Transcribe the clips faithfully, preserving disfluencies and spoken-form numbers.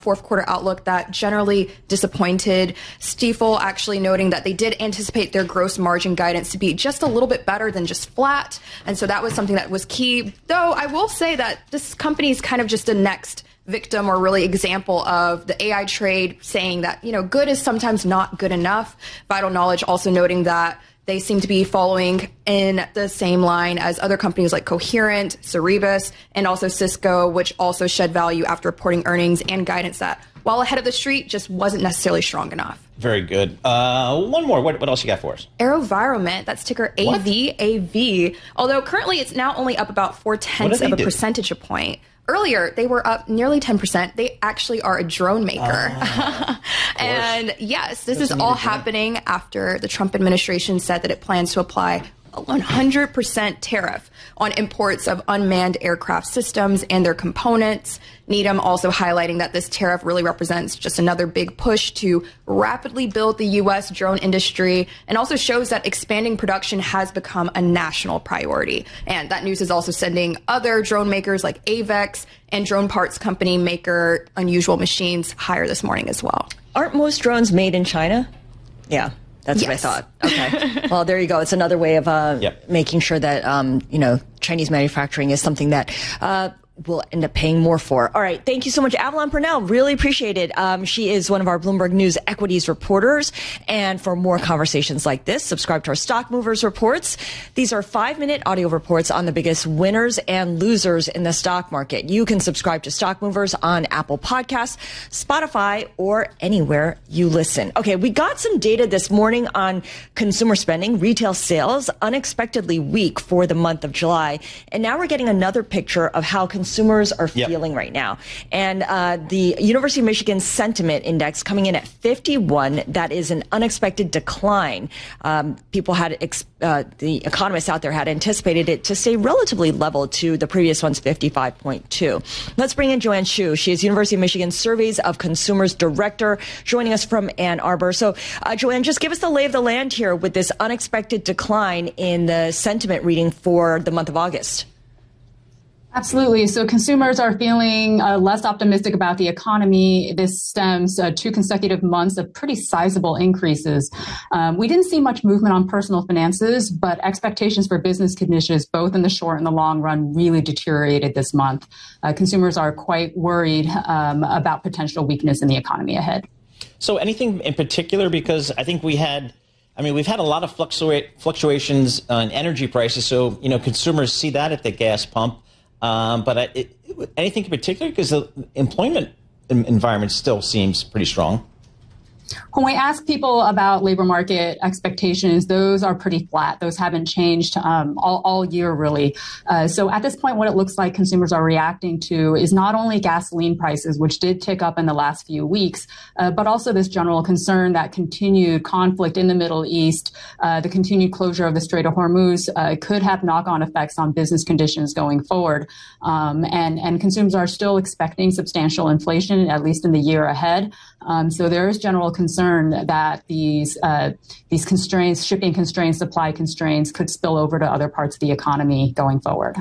fourth quarter outlook that generally disappointed. Stifel actually noting that they did anticipate their gross margin guidance to be just a little bit better than just flat. And so that was something that was key. Though I will say that this company is kind of just a next victim or really example of the A I trade saying that, you know, good is sometimes not good enough. Vital Knowledge also noting that they seem to be following in the same line as other companies like Coherent, Cerebus, and also Cisco, which also shed value after reporting earnings and guidance that, while ahead of the street, just wasn't necessarily strong enough. Very good. Uh, one more. What, what else you got for us? AeroVironment, that's ticker A V A V. Although currently it's now only up about four tenths of a do? percentage point. Earlier, they were up nearly ten percent. They actually are a drone maker. Uh, and yes, this That's is all happening after the Trump administration said that it plans to apply a one hundred percent tariff on imports of unmanned aircraft systems and their components. Needham also highlighting that this tariff really represents just another big push to rapidly build the U S drone industry, and also shows that expanding production has become a national priority. And that news is also sending other drone makers like AVEX and drone parts company maker Unusual Machines higher this morning as well. Aren't most drones made in China? Yeah. That's yes. what I thought. Okay. Well, there you go. It's another way of uh, yep. making sure that, um, you know, Chinese manufacturing is something that uh, we'll end up paying more for. All right. Thank you so much, Avalon Purnell. Really appreciate it. Um, she is one of our Bloomberg News equities reporters. And for more conversations like this, subscribe to our Stock Movers reports. These are five-minute audio reports on the biggest winners and losers in the stock market. You can subscribe to Stock Movers on Apple Podcasts, Spotify, or anywhere you listen. Okay, we got some data this morning on consumer spending, retail sales, unexpectedly weak for the month of July. And now we're getting another picture of how consumers Consumers are yep. feeling right now. And uh, the University of Michigan Sentiment Index coming in at fifty-one. That is an unexpected decline. Um, people had, ex- uh, the economists out there had anticipated it to stay relatively level to the previous one's fifty-five point two. Let's bring in Joanne Shu. She is University of Michigan Surveys of Consumers Director, joining us from Ann Arbor. So, uh, Joanne, just give us the lay of the land here with this unexpected decline in the sentiment reading for the month of August. Absolutely. So consumers are feeling uh, less optimistic about the economy. This stems uh, two consecutive months of pretty sizable increases. Um, we didn't see much movement on personal finances, but expectations for business conditions, both in the short and the long run, really deteriorated this month. Uh, consumers are quite worried um, about potential weakness in the economy ahead. So anything in particular? Because I think we had I mean, we've had a lot of fluctuate, fluctuations on energy prices. So, you know, consumers see that at the gas pump. Um, but I, it, anything in particular? Because the employment environment still seems pretty strong. When we ask people about labor market expectations, those are pretty flat. Those haven't changed um, all, all year, really. Uh, so at this point, what it looks like consumers are reacting to is not only gasoline prices, which did tick up in the last few weeks, uh, but also this general concern that continued conflict in the Middle East, uh, the continued closure of the Strait of Hormuz uh, could have knock-on effects on business conditions going forward. Um, and, and consumers are still expecting substantial inflation, at least in the year ahead. Um, so there is general concern that these uh, these constraints, shipping constraints, supply constraints, could spill over to other parts of the economy going forward.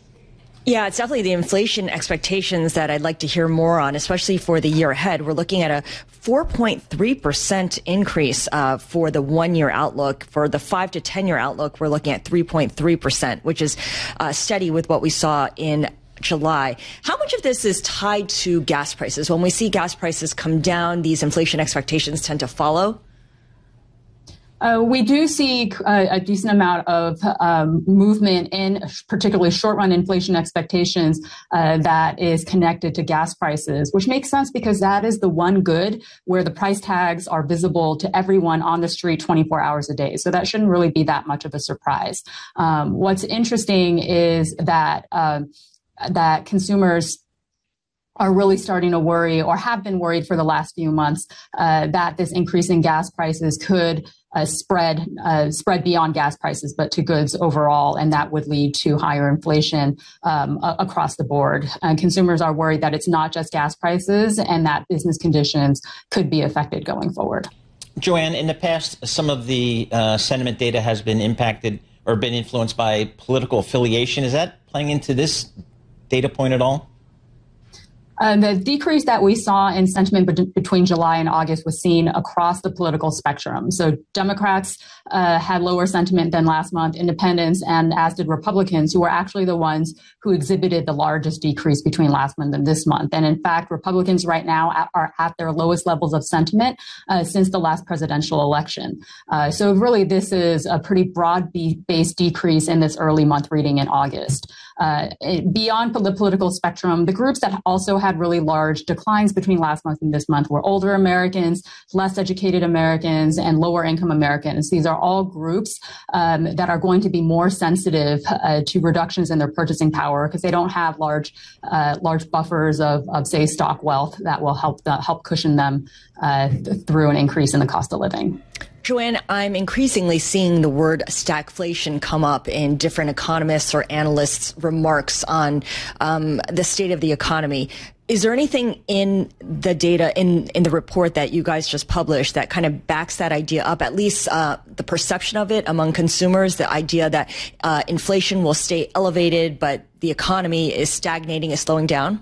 Yeah, it's definitely the inflation expectations that I'd like to hear more on, especially for the year ahead. We're looking at a four point three percent increase uh, for the one-year outlook. For the five to ten-year outlook, we're looking at three point three percent, which is uh, steady with what we saw in July. How much of this is tied to gas prices? When we see gas prices come down, these inflation expectations tend to follow? Uh, we do see uh, a decent amount of um, movement in particularly short-run inflation expectations uh, that is connected to gas prices, which makes sense because that is the one good where the price tags are visible to everyone on the street twenty-four hours a day. So that shouldn't really be that much of a surprise. Um, what's interesting is that um, that consumers are really starting to worry, or have been worried for the last few months, uh, that this increase in gas prices could uh, spread uh, spread beyond gas prices, but to goods overall, and that would lead to higher inflation um, a- across the board. And consumers are worried that it's not just gas prices, and that business conditions could be affected going forward. Joanne, in the past, some of the uh, sentiment data has been impacted or been influenced by political affiliation. Is that playing into this data point at all? Uh, the decrease that we saw in sentiment be- between July and August was seen across the political spectrum. So Democrats uh, had lower sentiment than last month, independents, and as did Republicans, who were actually the ones who exhibited the largest decrease between last month and this month. And in fact, Republicans right now at, are at their lowest levels of sentiment uh, since the last presidential election. Uh, so really, this is a pretty broad-based decrease in this early month reading in August. Uh, beyond the political spectrum, the groups that also had really large declines between last month and this month were older Americans, less educated Americans, and lower income Americans. These are all groups um, that are going to be more sensitive uh, to reductions in their purchasing power because they don't have large, uh, large buffers of, of, say, stock wealth that will help the, help cushion them uh, th- through an increase in the cost of living. Joanne, I'm increasingly seeing the word stagflation come up in different economists or analysts' remarks on um, the state of the economy. Is there anything in the data, in, in the report that you guys just published that kind of backs that idea up, at least uh, the perception of it among consumers, the idea that uh, inflation will stay elevated, but the economy is stagnating, is slowing down?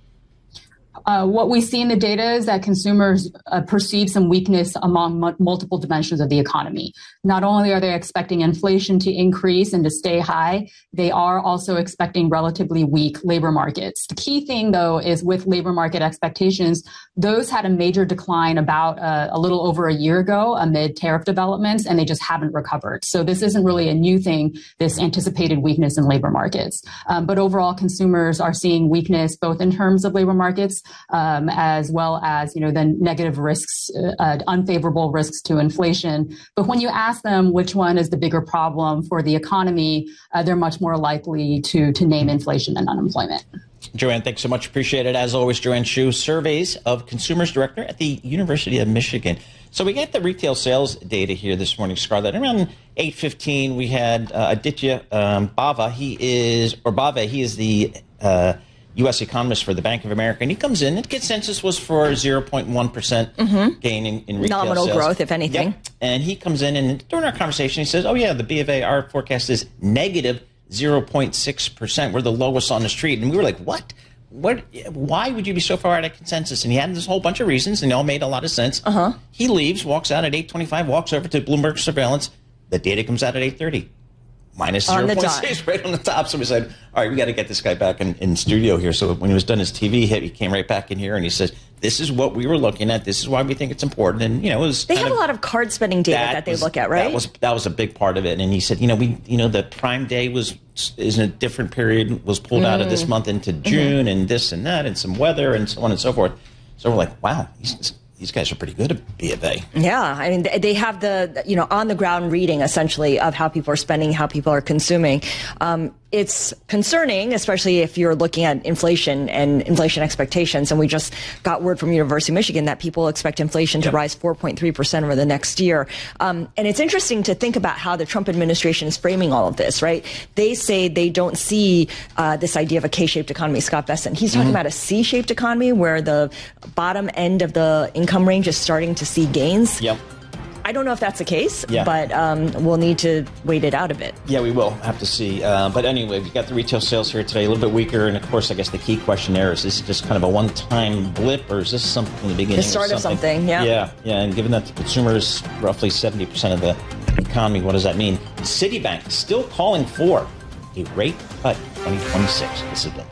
Uh, what we see in the data is that consumers uh, perceive some weakness among m- multiple dimensions of the economy. Not only are they expecting inflation to increase and to stay high, they are also expecting relatively weak labor markets. The key thing, though, is with labor market expectations, those had a major decline about uh, a little over a year ago amid tariff developments, and they just haven't recovered. So this isn't really a new thing, this anticipated weakness in labor markets. Um, but overall, consumers are seeing weakness both in terms of labor markets Um, as well as, you know, then negative risks, uh, unfavorable risks to inflation. But when you ask them which one is the bigger problem for the economy, uh, they're much more likely to to name inflation and unemployment. Joanne, thanks so much. Appreciate it. As always, Joanne Shu, Surveys of Consumers Director at the University of Michigan. So we get the retail sales data here this morning, Scarlett. Around eight fifteen, we had uh, Aditya um, Bava. He is, or Bave, he is the uh, U S economist for the Bank of America, and he comes in, and consensus was for zero point one percent mm-hmm. gain in, in retail Nominal sales. growth, if anything. Yep. And he comes in, and during our conversation, he says, oh, yeah, the B of A, our forecast is negative zero point six percent. We're the lowest on the street. And we were like, what? What? Why would you be so far out of consensus? And he had this whole bunch of reasons, and they all made a lot of sense. Uh-huh. He leaves, walks out at eight twenty-five, walks over to Bloomberg Surveillance. The data comes out at eight thirty. Minus zero point six right on the top. So we said, all right, we got to get this guy back in, in studio here. So when he was done his T V hit, he came right back in here and he says, this is what we were looking at. This is why we think it's important. And, you know, it was They have of, a lot of card spending data that, that they was, look at, right? That was, that was a big part of it. And he said, you know, we, you know, the Prime Day was is in a different period, was pulled mm. out of this month into June mm-hmm. and this and that and some weather and so on and so forth. So we're like, wow, he's, these guys are pretty good at B of A. Yeah, I mean, they have the, you know, on the ground reading essentially of how people are spending, how people are consuming. Um, it's concerning, especially if you're looking at inflation and inflation expectations. And we just got word from University of Michigan that people expect inflation yep. to rise four point three percent over the next year. Um, and it's interesting to think about how the Trump administration is framing all of this, right? They say they don't see uh, this idea of a K-shaped economy. Scott Bessent, he's talking mm-hmm. about a C-shaped economy where the bottom end of the income range is starting to see gains. Yep. I don't know if that's the case, yeah. but um, we'll need to wait it out a bit. Yeah, we will have to see. Uh, but anyway, we've got the retail sales here today, a little bit weaker. And, of course, I guess the key question there is, is this just kind of a one-time blip, or is this something in the beginning the start of something? something? Yeah. Yeah, yeah. And given that the consumer is roughly seventy percent of the economy, what does that mean? Citibank still calling for a rate cut in twenty twenty-six. This is Bloomberg.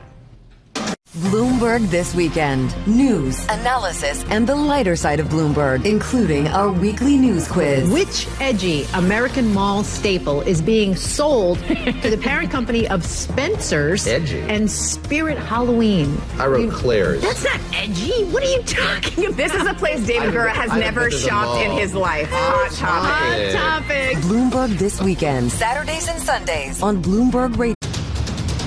Bloomberg This Weekend. News, analysis, and the lighter side of Bloomberg, including our weekly news quiz. Which edgy American mall staple is being sold to the parent company of Spencer's edgy. and Spirit Halloween? I wrote you, Claire's. That's not edgy. What are you talking about? This is a place David Gura has never shopped in his life. Hot topic. Hot topic. Bloomberg This Weekend. Saturdays and Sundays on Bloomberg Radio.